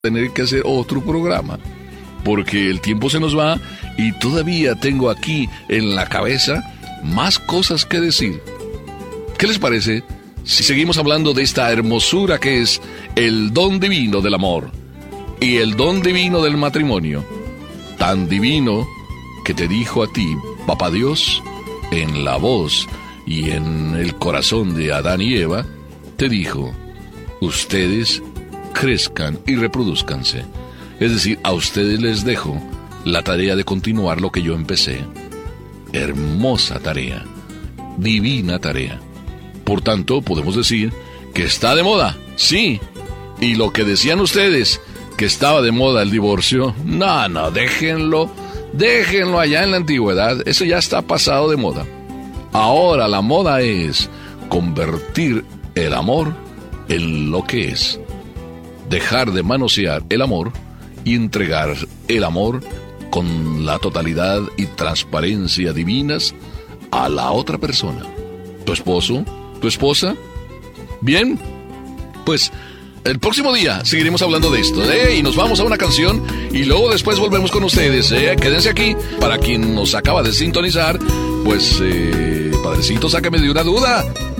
tener que hacer otro programa, porque el tiempo se nos va y todavía tengo aquí en la cabeza más cosas que decir. ¿Qué les parece si seguimos hablando de esta hermosura que es el don divino del amor y el don divino del matrimonio? Tan divino que te dijo a ti, Papá Dios, en la voz y en el corazón de Adán y Eva, te dijo: ustedes crezcan y reproduzcanse. Es decir, a ustedes les dejo la tarea de continuar lo que yo empecé. Hermosa tarea, divina tarea. Por tanto, podemos decir que está de moda, sí. Y lo que decían ustedes, que estaba de moda el divorcio, no, déjenlo allá en la antigüedad. Eso ya está pasado de moda. Ahora la moda es convertir el amor en lo que es. Dejar de manosear el amor y entregar el amor con la totalidad y transparencia divinas a la otra persona. ¿Tu esposo? ¿Tu esposa? Bien, pues el próximo día seguiremos hablando de esto, y nos vamos a una canción y luego después volvemos con ustedes. Quédense aquí. Para quien nos acaba de sintonizar, pues, Padrecito, sácame de una duda.